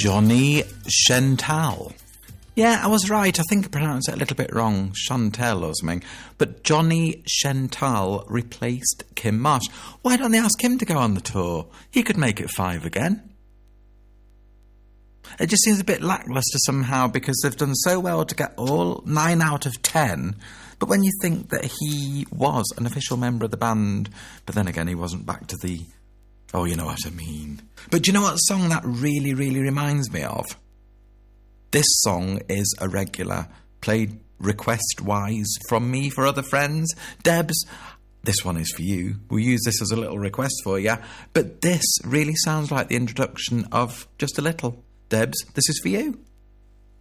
Johnny Chantal. Yeah, I was right. I think I pronounced it a little bit wrong. Chantal or something. But Johnny Chantal replaced Kim Marsh. Why don't they ask him to go on the tour? He could make it 5 again. It just seems a bit lacklustre somehow because they've done so well to get all 9 out of 10. But when you think that he was an official member of the band, but then again he wasn't back to the... Oh, you know what I mean. But do you know what song that really, really reminds me of? This song is a regular, played request-wise from me for other friends. Debs, this one is for you. We'll use this as a little request for you. But this really sounds like the introduction of Just a Little. Debs, this is for you.